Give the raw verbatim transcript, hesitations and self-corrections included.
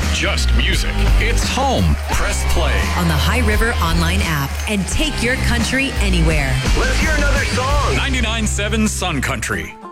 just music. It's home. Press play on the High River online app and take your country anywhere. Let's hear another song. ninety-nine point seven Sun Country.